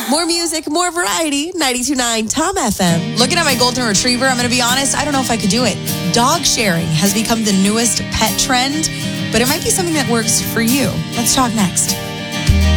More music, more variety. 92.9 Tom FM. Looking at my golden retriever, I'm going to be honest, I don't know if I could do it. Dog sharing has become the newest pet trend, but it might be something that works for you. Let's talk next.